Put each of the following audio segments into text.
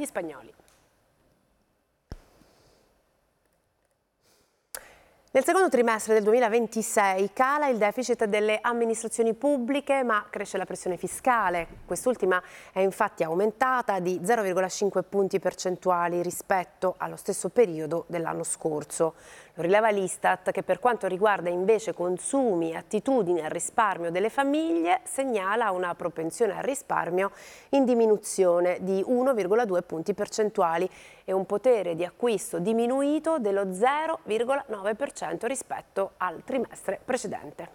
agli spagnoli. Nel secondo trimestre del 2026 cala il deficit delle amministrazioni pubbliche, ma cresce la pressione fiscale. Quest'ultima è infatti aumentata di 0,5 punti percentuali rispetto allo stesso periodo dell'anno scorso. Lo rileva l'Istat, che per quanto riguarda invece consumi e attitudini al risparmio delle famiglie segnala una propensione al risparmio in diminuzione di 1,2 punti percentuali e un potere di acquisto diminuito dello 0,9% rispetto al trimestre precedente.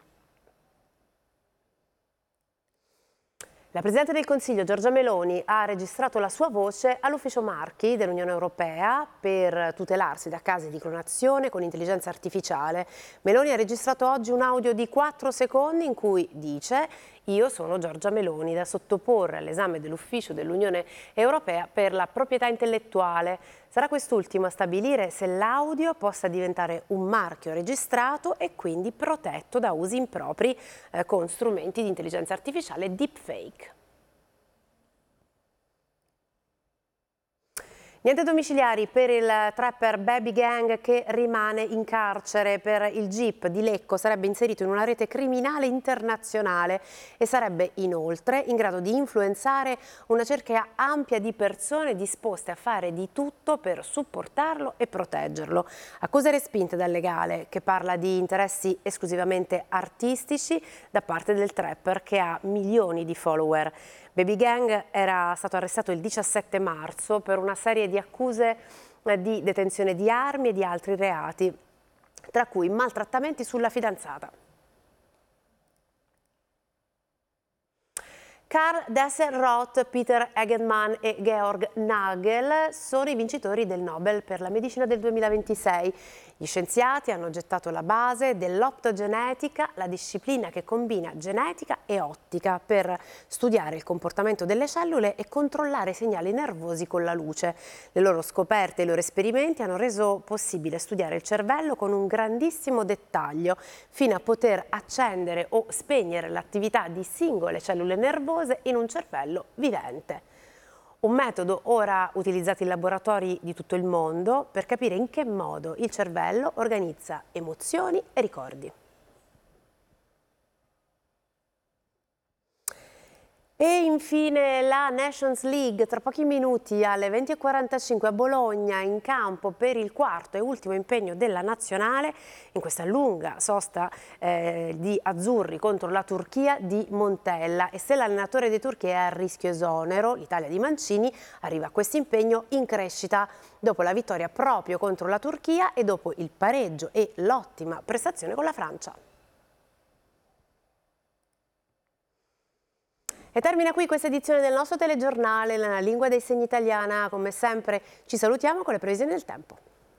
La Presidente del Consiglio Giorgia Meloni ha registrato la sua voce all'ufficio marchi dell'Unione Europea per tutelarsi da casi di clonazione con intelligenza artificiale. Meloni ha registrato oggi un audio di 4 secondi in cui dice: "Io sono Giorgia Meloni", da sottoporre all'esame dell'ufficio dell'Unione Europea per la proprietà intellettuale. Sarà quest'ultimo a stabilire se l'audio possa diventare un marchio registrato e quindi protetto da usi impropri con strumenti di intelligenza artificiale deepfake. Niente domiciliari per il trapper Baby Gang, che rimane in carcere. Per il GIP di Lecco sarebbe inserito in una rete criminale internazionale e sarebbe inoltre in grado di influenzare una cerchia ampia di persone disposte a fare di tutto per supportarlo e proteggerlo. Accuse respinte dal legale, che parla di interessi esclusivamente artistici da parte del trapper, che ha milioni di follower. Baby Gang era stato arrestato il 17 marzo per una serie di accuse di detenzione di armi e di altri reati, tra cui maltrattamenti sulla fidanzata. Karl Desser-Roth, Peter Eggman e Georg Nagel sono i vincitori del Nobel per la medicina del 2026. Gli scienziati hanno gettato la base dell'optogenetica, la disciplina che combina genetica e ottica per studiare il comportamento delle cellule e controllare i segnali nervosi con la luce. Le loro scoperte e i loro esperimenti hanno reso possibile studiare il cervello con un grandissimo dettaglio, fino a poter accendere o spegnere l'attività di singole cellule nervose in un cervello vivente. Un metodo ora utilizzato in laboratori di tutto il mondo per capire in che modo il cervello organizza emozioni e ricordi. E infine la Nations League, tra pochi minuti alle 20:45 a Bologna, in campo per il quarto e ultimo impegno della nazionale in questa lunga sosta di azzurri contro la Turchia di Montella. E se l'allenatore di Turchia è a rischio esonero, l'Italia di Mancini arriva a questo impegno in crescita dopo la vittoria proprio contro la Turchia e dopo il pareggio e l'ottima prestazione con la Francia. E termina qui questa edizione del nostro telegiornale nella lingua dei segni italiana. Come sempre ci salutiamo con le previsioni del tempo.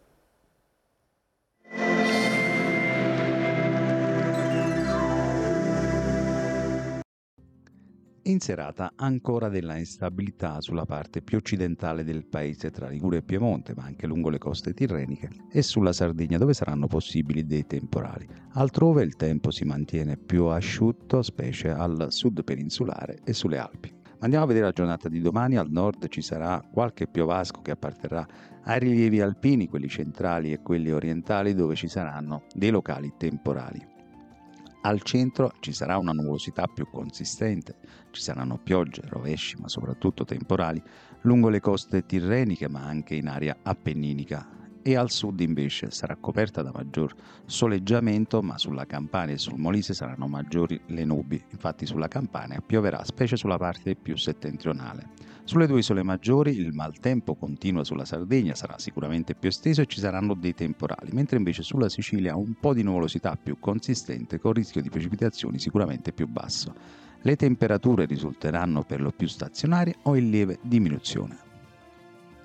In serata ancora della instabilità sulla parte più occidentale del paese, tra Liguria e Piemonte, ma anche lungo le coste tirreniche, e sulla Sardegna, dove saranno possibili dei temporali. Altrove il tempo si mantiene più asciutto, specie al sud peninsulare e sulle Alpi. Andiamo a vedere la giornata di domani. Al nord ci sarà qualche piovasco che apparterrà ai rilievi alpini, quelli centrali e quelli orientali, dove ci saranno dei locali temporali. Al centro ci sarà una nuvolosità più consistente, ci saranno piogge, rovesci, ma soprattutto temporali, lungo le coste tirreniche, ma anche in area appenninica. E al sud invece sarà coperta da maggior soleggiamento, ma sulla Campania e sul Molise saranno maggiori le nubi. Infatti sulla Campania pioverà, specie sulla parte più settentrionale. Sulle due isole maggiori il maltempo continua. Sulla Sardegna sarà sicuramente più esteso e ci saranno dei temporali, mentre invece sulla Sicilia un po' di nuvolosità più consistente con rischio di precipitazioni sicuramente più basso. Le temperature risulteranno per lo più stazionarie o in lieve diminuzione.